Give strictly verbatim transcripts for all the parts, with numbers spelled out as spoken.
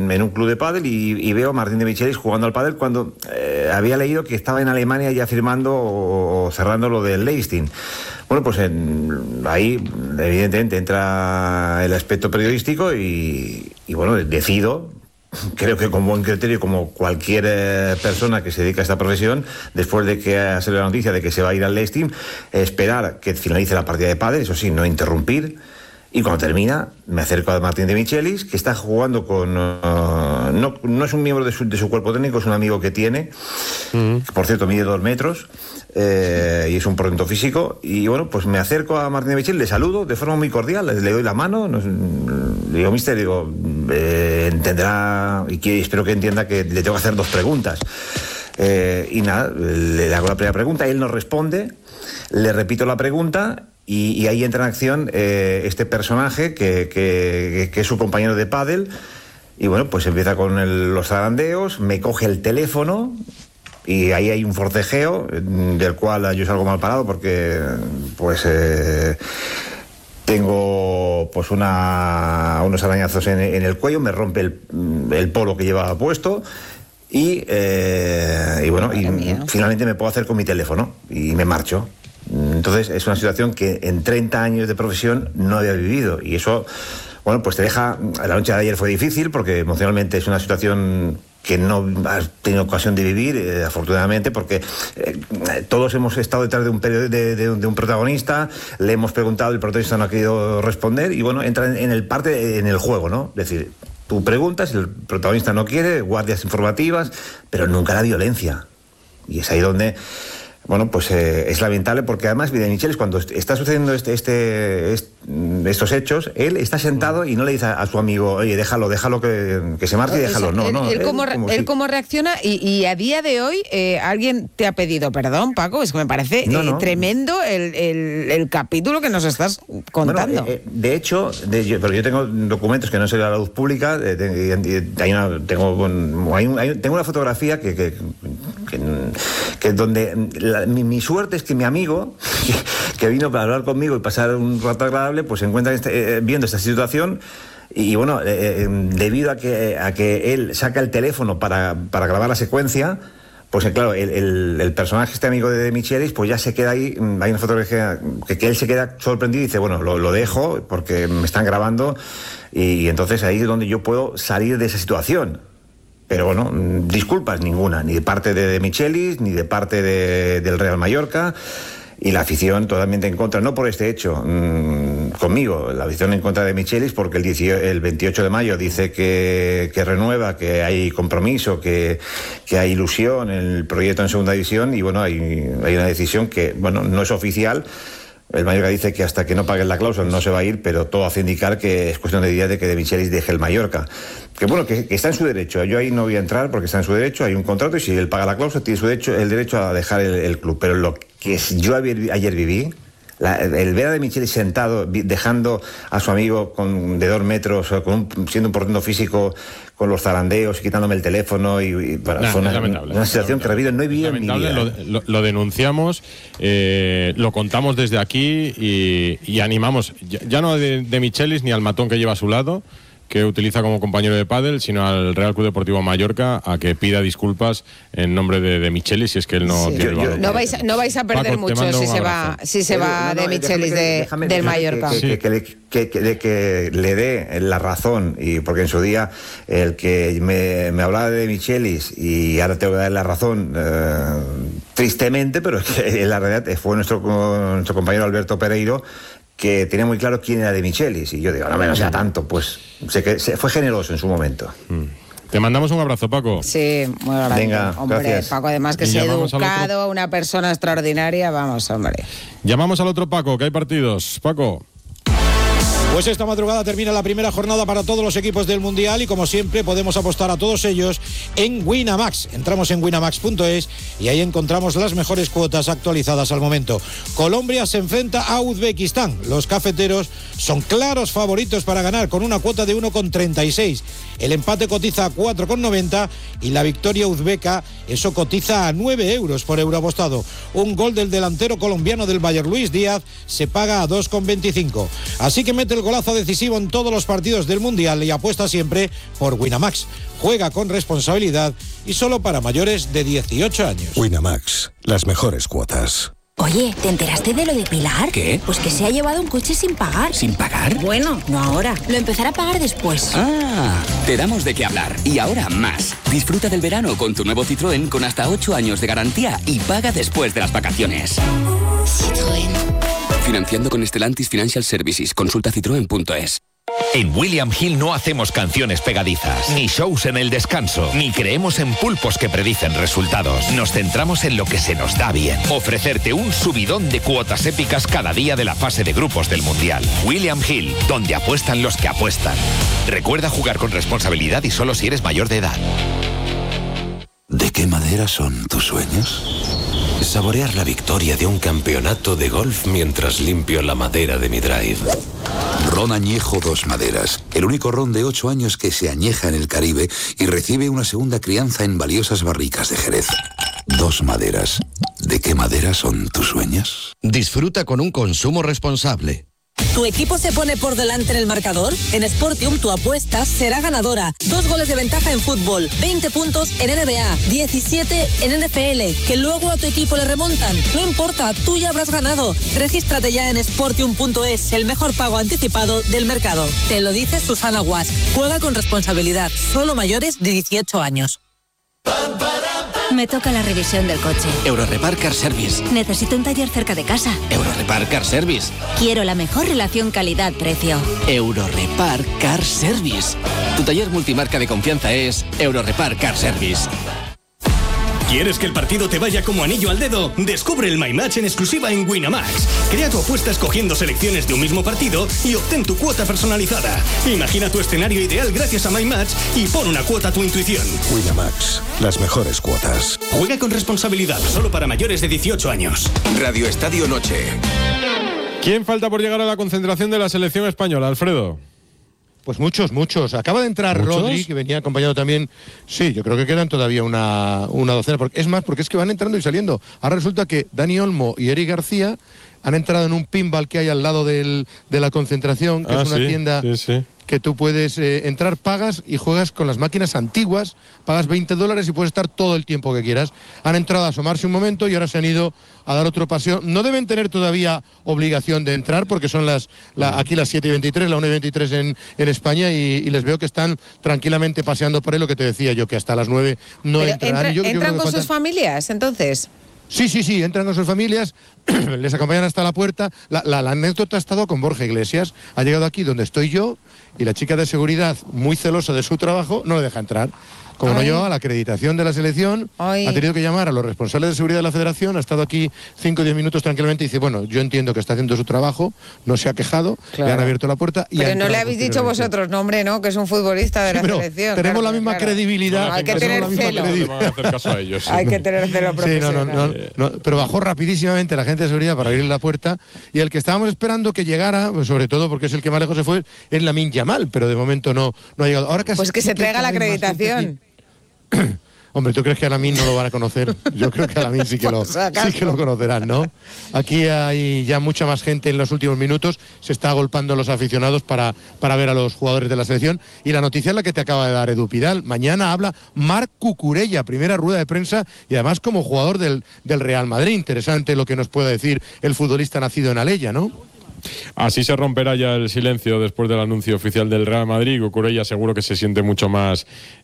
en, en un club de pádel y, y veo a Martín de Michelis jugando al pádel cuando eh, había leído que estaba en Alemania ya firmando o, o cerrando lo del Leistin. Bueno, pues en, ahí evidentemente entra el aspecto periodístico y, y bueno, decido, creo que con buen criterio, como cualquier eh, persona que se dedica a esta profesión, después de que ha salido la noticia de que se va a ir al Leistin, esperar que finalice la partida de pádel, eso sí, no interrumpir. Y cuando termina, me acerco a Martín de Michelis, que está jugando con... Uh, no, no es un miembro de su, de su cuerpo técnico, es un amigo que tiene, uh-huh. que por cierto mide dos metros, eh, y es un portento físico. Y bueno, pues me acerco a Martín de Michelis, le saludo de forma muy cordial, le, le doy la mano, nos, le digo, mister, digo, eh, entenderá, y que, espero que entienda que le tengo que hacer dos preguntas. Eh, y nada, le hago la primera pregunta, él nos responde, le repito la pregunta... Y, y ahí entra en acción eh, este personaje que, que, que es su compañero de pádel. Y bueno, pues empieza con el, los zarandeos, me coge el teléfono y ahí hay un forcejeo del cual yo salgo mal parado porque pues eh, tengo pues una, unos arañazos en, en el cuello, me rompe el, el polo que llevaba puesto. Y, eh, y bueno, y finalmente me puedo hacer con mi teléfono y me marcho. Entonces es una situación que en treinta años de profesión no había vivido y eso, bueno, pues te deja... La noche de ayer fue difícil porque emocionalmente es una situación que no has tenido ocasión de vivir, eh, afortunadamente, porque eh, todos hemos estado detrás de un, de, de, de un protagonista, le hemos preguntado, el protagonista no ha querido responder y bueno, entra en, en el parte, en el juego, ¿no? Es decir, tú preguntas, el protagonista no quiere, guardias informativas, pero nunca la violencia. Y es ahí donde... Bueno, pues eh, es lamentable porque además de Michelis, cuando está sucediendo este, este, este, estos hechos, él está sentado y no le dice a, a su amigo, oye, déjalo, déjalo que, que se marche y déjalo. No, él, no. Él, él, cómo, como él si... cómo reacciona y, y a día de hoy eh, alguien te ha pedido perdón, Paco. Es que me parece no, eh, no. tremendo el, el, el capítulo que nos estás contando. Bueno, eh, de hecho, de, yo, pero yo tengo documentos que no son a la luz pública. Eh, de, hay una, tengo, bueno, hay un, hay, tengo una fotografía que, que, que, que donde la, mi, mi suerte es que mi amigo, que, que vino para hablar conmigo y pasar un rato agradable, pues se encuentra este, eh, viendo esta situación y, bueno, eh, eh, debido a que, a que él saca el teléfono para, para grabar la secuencia, pues eh, claro, el, el, el personaje, este amigo de Michelis, pues ya se queda ahí, hay una fotografía que, que él se queda sorprendido y dice, bueno, lo, lo dejo porque me están grabando y, y entonces ahí es donde yo puedo salir de esa situación. Pero bueno, disculpas ninguna, ni de parte de, de Michelis, ni de parte de, del Real Mallorca, y la afición totalmente en contra, no por este hecho, mmm, conmigo, la afición en contra de Michelis, porque el, dieciocho, el veintiocho de mayo dice que, que renueva, que hay compromiso, que, que hay ilusión en el proyecto en segunda división, y bueno, hay, hay una decisión que, bueno, no es oficial. El Mallorca dice que hasta que no paguen la cláusula no se va a ir, pero todo hace indicar que es cuestión de día de que de Michelis deje el Mallorca. Que bueno, que, que está en su derecho. Yo ahí no voy a entrar porque está en su derecho, hay un contrato y si él paga la cláusula tiene su derecho, el derecho a dejar el, el club. Pero lo que yo ayer, ayer viví, la, el ver a de Michelis sentado, dejando a su amigo con, de dos metros, con un, siendo un portento físico, con los zarandeos, quitándome el teléfono y, y para, nah, fue una, una situación que revido, no he vivido en mi vida. Lo, lo, lo denunciamos, eh, lo contamos desde aquí y, y animamos, ya, ya no de, de Michelis ni al matón que lleva a su lado, que utiliza como compañero de pádel, sino al Real Club Deportivo Mallorca a que pida disculpas en nombre de, de Michelis si es que él no sí, tiene yo, yo, no vais a, no vais a perder Paco, mucho si se va si se va no, no, de Michelis de, déjame, del déjame Mallorca que, que, que, que, que, que le dé la razón, y porque en su día el que me, me hablaba de Michelis y ahora tengo que dar la razón, eh, tristemente, pero en la realidad fue nuestro, nuestro compañero Alberto Pereiro, que tenía muy claro quién era de Michelis, y yo digo, no me no sea tanto, pues sé que se, fue generoso en su momento. Mm. Te mandamos un abrazo, Paco. Sí, muy grande. Venga, hombre, gracias. Paco, además que es educado, una persona extraordinaria, vamos, hombre. Llamamos al otro Paco, que hay partidos. Paco. Pues esta madrugada termina la primera jornada para todos los equipos del Mundial y como siempre podemos apostar a todos ellos en Winamax. Entramos en winamax punto es y ahí encontramos las mejores cuotas actualizadas al momento. Colombia se enfrenta a Uzbekistán. Los cafeteros son claros favoritos para ganar con una cuota de uno coma treinta y seis. El empate cotiza a cuatro coma noventa y la victoria uzbeca, eso cotiza a nueve euros por euro apostado. Un gol del delantero colombiano del Bayern, Luis Díaz, se paga a dos coma veinticinco. Así que mete el golazo decisivo en todos los partidos del Mundial y apuesta siempre por Winamax. Juega con responsabilidad y solo para mayores de dieciocho años. Winamax, las mejores cuotas. Oye, ¿te enteraste de lo de Pilar? ¿Qué? Pues que se ha llevado un coche sin pagar. ¿Sin pagar? Bueno, no ahora. Lo empezará a pagar después. Ah, te damos de qué hablar. Y ahora más. Disfruta del verano con tu nuevo Citroën con hasta ocho años de garantía y paga después de las vacaciones. Citroën. Financiando con Stellantis Financial Services. Consulta citroen punto es. En William Hill no hacemos canciones pegadizas, ni shows en el descanso, ni creemos en pulpos que predicen resultados. Nos centramos en lo que se nos da bien. Ofrecerte un subidón de cuotas épicas cada día de la fase de grupos del Mundial. William Hill, donde apuestan los que apuestan. Recuerda jugar con responsabilidad y solo si eres mayor de edad. ¿De qué madera son tus sueños? Saborear la victoria de un campeonato de golf mientras limpio la madera de mi drive. Ron Añejo Dos Maderas, el único ron de ocho años que se añeja en el Caribe y recibe una segunda crianza en valiosas barricas de Jerez. Dos Maderas. ¿De qué madera son tus sueños? Disfruta con un consumo responsable. ¿Tu equipo se pone por delante en el marcador? En Sportium tu apuesta será ganadora. Dos goles de ventaja en fútbol, veinte puntos en N B A, diecisiete en N F L, que luego a tu equipo le remontan. No importa, tú ya habrás ganado. Regístrate ya en sportium punto es, el mejor pago anticipado del mercado. Te lo dice Susana Guas. Juega con responsabilidad, solo mayores de dieciocho años. Me toca la revisión del coche. Eurorepar Car Service. Necesito un taller cerca de casa. Eurorepar Car Service. Quiero la mejor relación calidad-precio. Eurorepar Car Service. Tu taller multimarca de confianza es Eurorepar Car Service. ¿Quieres que el partido te vaya como anillo al dedo? Descubre el My Match en exclusiva en Winamax. Crea tu apuesta escogiendo selecciones de un mismo partido y obtén tu cuota personalizada. Imagina tu escenario ideal gracias a My Match y pon una cuota a tu intuición. Winamax, las mejores cuotas. Juega con responsabilidad, solo para mayores de dieciocho años. Radio Estadio Noche. ¿Quién falta por llegar a la concentración de la selección española, Alfredo? Pues muchos, muchos. Acaba de entrar ¿Muchos? Rodri, que venía acompañado también. Sí, yo creo que quedan todavía una, una docena. Porque, es más, porque es que van entrando y saliendo. Ahora resulta que Dani Olmo y Eric García han entrado en un pinball que hay al lado del, de la concentración, que ah, es una sí, tienda sí, sí. que tú puedes eh, entrar, pagas y juegas con las máquinas antiguas, pagas veinte dólares y puedes estar todo el tiempo que quieras. Han entrado a asomarse un momento y ahora se han ido a dar otro paseo. No deben tener todavía obligación de entrar porque son las la, aquí las siete y veintitrés, la una y veintitrés en, en España y, y les veo que están tranquilamente paseando por ahí, lo que te decía yo, que hasta las nueve no Pero entrarán. entra- Y yo- yo ¿Entran creo que con faltan- sus familias, entonces? Sí, sí, sí, entran con sus familias, les acompañan hasta la puerta. La, la- la anécdota ha estado con Borja Iglesias. Ha llegado aquí donde estoy yo y la chica de seguridad, muy celosa de su trabajo, no le deja entrar. Como no Ay. llevaba la acreditación de la selección, Ay. ha tenido que llamar a los responsables de seguridad de la federación, ha estado aquí cinco o diez minutos tranquilamente y dice, bueno, yo entiendo que está haciendo su trabajo, no se ha quejado, Claro. le han abierto la puerta y ha Pero no entrado le habéis dicho posteriormente. vosotros, no, hombre, no, que es un futbolista de Sí, la pero selección. tenemos claro, la misma claro. credibilidad. No, hay que tenemos tener la misma celo. credibilidad. No van a hacer caso a ellos. sí. Hay que tener celo Sí, no, profesional. no, no, no, pero bajó rapidísimamente la gente de seguridad para abrir la puerta y el que estábamos esperando que llegara, pues sobre todo porque es el que más lejos se fue, es Lamine Yamal, pero de momento no, no ha llegado. Ahora casi Pues que sí se traiga la cada vez más gente acreditación. aquí. Hombre, ¿tú crees que a Lamine no lo van a conocer? Yo creo que a Lamine sí que lo, Por si acaso. sí que lo conocerán, ¿no? Aquí hay ya mucha más gente en los últimos minutos, se está agolpando los aficionados para, para ver a los jugadores de la selección. Y la noticia es la que te acaba de dar Edu Pidal. Mañana habla Marc Cucurella, primera rueda de prensa y además como jugador del, del Real Madrid. Interesante lo que nos pueda decir el futbolista nacido en Alella, ¿no? Así se romperá ya el silencio después del anuncio oficial del Real Madrid. Cucurella seguro que se siente mucho más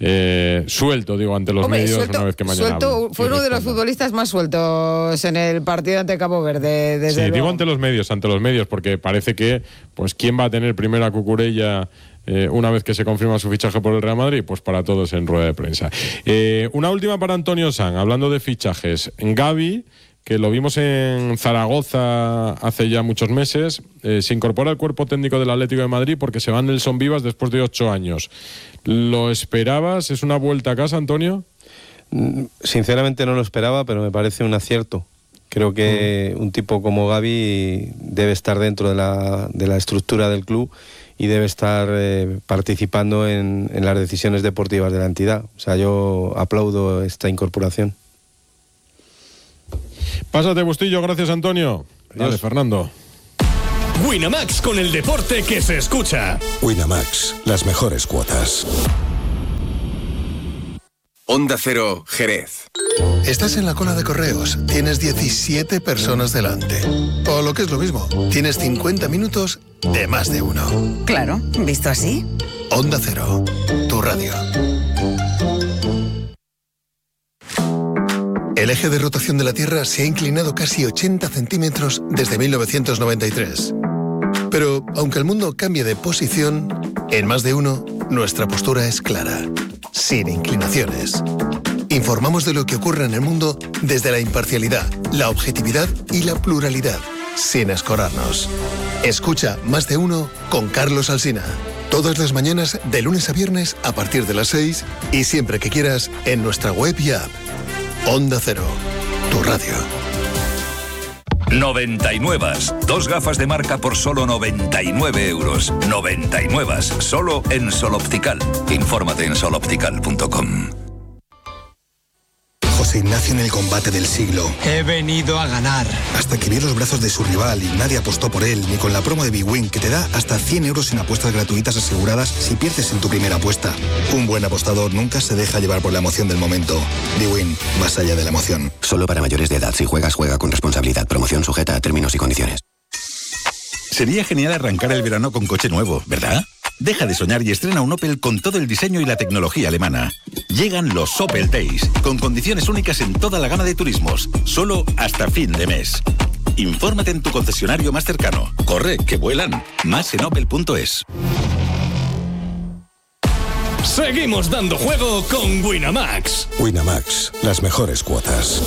eh, suelto, digo, ante los Hombre, medios suelto, una vez que mañana suelto, hable fue y uno de los responda. futbolistas más sueltos en el partido ante Cabo Verde, desde Sí, luego. digo ante los medios, ante los medios, porque parece que, pues, ¿quién va a tener primero a Cucurella eh, una vez que se confirma su fichaje por el Real Madrid? Pues para todos en rueda de prensa. Eh, una última para Antonio San, hablando de fichajes. Gavi, que lo vimos en Zaragoza hace ya muchos meses, eh, se incorpora al cuerpo técnico del Atlético de Madrid porque se va Nelson Vivas después de ocho años. ¿Lo esperabas? ¿Es una vuelta a casa, Antonio? Sinceramente no lo esperaba, pero me parece un acierto. Creo que un tipo como Gavi debe estar dentro de la, de la estructura del club y debe estar eh, participando en, en las decisiones deportivas de la entidad. O sea, yo aplaudo esta incorporación. Pásate, Bustillo. Gracias, Antonio. Dale, Fernando. Winamax, con el deporte que se escucha. Winamax, las mejores cuotas. Onda Cero, Jerez. Estás en la cola de correos, tienes diecisiete personas delante. O lo que es lo mismo, tienes cincuenta minutos de más de uno. Claro, visto así. Onda Cero, tu radio. El eje de rotación de la Tierra se ha inclinado casi ochenta centímetros desde mil novecientos noventa y tres. Pero, aunque el mundo cambie de posición, en más de uno, nuestra postura es clara, sin inclinaciones. Informamos de lo que ocurre en el mundo desde la imparcialidad, la objetividad y la pluralidad, sin escorarnos. Escucha Más de Uno con Carlos Alsina. Todas las mañanas, de lunes a viernes, a partir de las seis, y siempre que quieras, en nuestra web y app. Onda Cero, tu radio. noventa y nueve. Dos gafas de marca por solo noventa y nueve euros. noventa y nueve. Solo en Sol Optical. Infórmate en sol optical punto com. José Ignacio en el combate del siglo. He venido a ganar. Hasta que vio los brazos de su rival y nadie apostó por él, ni con la promo de BWin, que te da hasta cien euros en apuestas gratuitas aseguradas si pierdes en tu primera apuesta. Un buen apostador nunca se deja llevar por la emoción del momento. BWin, más allá de la emoción. Solo para mayores de edad. Si juegas, juega con responsabilidad. Promoción sujeta a términos y condiciones. Sería genial arrancar el verano con coche nuevo, ¿verdad? Deja de soñar y estrena un Opel con todo el diseño y la tecnología alemana. Llegan los Opel Days, con condiciones únicas en toda la gama de turismos, solo hasta fin de mes. Infórmate en tu concesionario más cercano. Corre, que vuelan. Más en opel punto es. Seguimos dando juego con Winamax. Winamax, las mejores cuotas.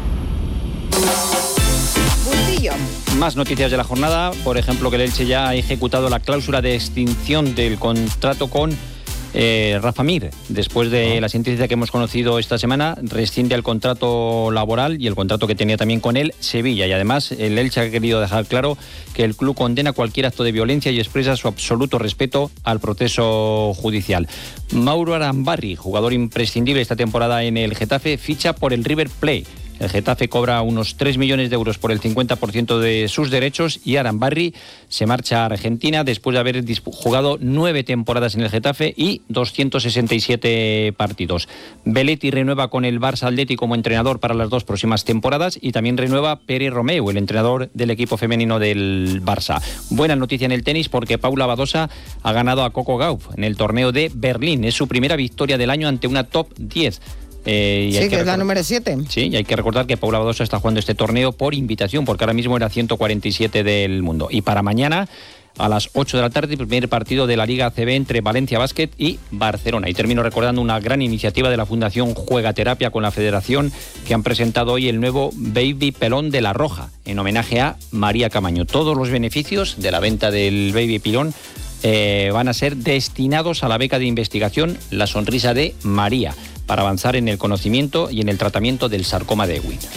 Bustillo. Más noticias de la jornada, por ejemplo, que el Elche ya ha ejecutado la cláusula de extinción del contrato con eh, Rafa Mir. Después de la sentencia que hemos conocido esta semana, rescinde el contrato laboral y el contrato que tenía también con el Sevilla. Y además, el Elche ha querido dejar claro que el club condena cualquier acto de violencia y expresa su absoluto respeto al proceso judicial. Mauro Arambarri, jugador imprescindible esta temporada en el Getafe, ficha por el River Plate. El Getafe cobra unos tres millones de euros por el cincuenta por ciento de sus derechos y Arambarri se marcha a Argentina después de haber jugado nueve temporadas en el Getafe y doscientos sesenta y siete partidos. Belletti renueva con el Barça Athletic como entrenador para las dos próximas temporadas y también renueva Pere Romeu, el entrenador del equipo femenino del Barça. Buena noticia en el tenis porque Paula Badosa ha ganado a Coco Gauff en el torneo de Berlín. Es su primera victoria del año ante una top diez. Eh, y sí, que, que es la número siete. Sí, y hay que recordar que Paula Badosa está jugando este torneo por invitación, porque ahora mismo era ciento cuarenta y siete del mundo. Y para mañana, a las ocho de la tarde, primer partido de la Liga A C B entre Valencia Basket y Barcelona. Y termino recordando una gran iniciativa de la Fundación Juega Terapia con la Federación, que han presentado hoy el nuevo Baby Pelón de la Roja, en homenaje a María Camaño. Todos los beneficios de la venta del Baby Pelón eh, van a ser destinados a la beca de investigación La Sonrisa de María, para avanzar en el conocimiento y en el tratamiento del sarcoma de Ewing.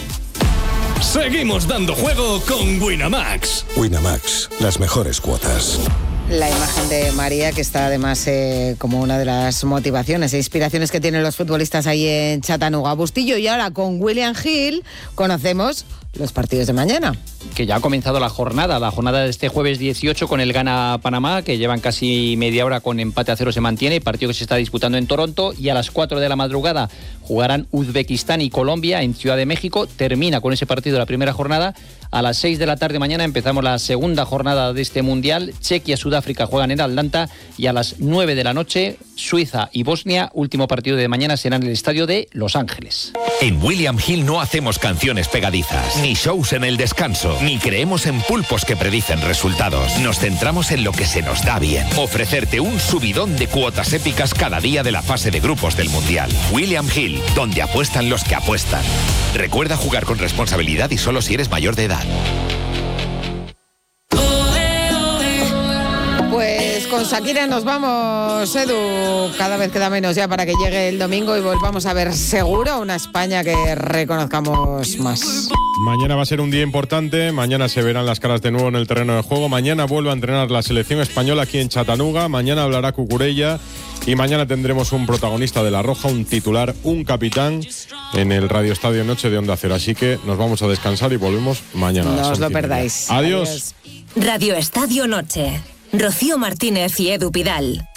Seguimos dando juego con Winamax. Winamax, las mejores cuotas. La imagen de María, que está además eh, como una de las motivaciones e inspiraciones que tienen los futbolistas ahí en Chattanooga. Bustillo, y ahora con William Hill conocemos los partidos de mañana. Que ya ha comenzado la jornada, la jornada de este jueves dieciocho con el Ghana-Panamá, que llevan casi media hora con empate a cero se mantiene, partido que se está disputando en Toronto, y a las cuatro de la madrugada jugarán Uzbekistán y Colombia en Ciudad de México. Termina con ese partido la primera jornada. A las seis de la tarde mañana empezamos la segunda jornada de este Mundial. Chequia-Sudáfrica juegan en Atlanta y a las nueve de la noche Suiza y Bosnia, último partido de mañana, será en el estadio de Los Ángeles. En William Hill no hacemos canciones pegadizas, ni shows en el descanso, ni creemos en pulpos que predicen resultados. Nos centramos en lo que se nos da bien. Ofrecerte un subidón de cuotas épicas cada día de la fase de grupos del Mundial. William Hill, donde apuestan los que apuestan. Recuerda jugar con responsabilidad y solo si eres mayor de edad. Pues con Shakira nos vamos, Edu. Cada vez queda menos ya para que llegue el domingo y volvamos a ver seguro una España que reconozcamos más. Mañana va a ser un día importante, mañana se verán las caras de nuevo en el terreno de juego, mañana vuelve a entrenar la selección española aquí en Chattanooga, mañana hablará Cucurella y mañana tendremos un protagonista de La Roja, un titular, un capitán en el Radio Estadio Noche de Onda Cero. Así que nos vamos a descansar y volvemos mañana. No os lo perdáis. Adiós. Adiós. Radio Estadio Noche. Rocío Martínez y Edu Pidal.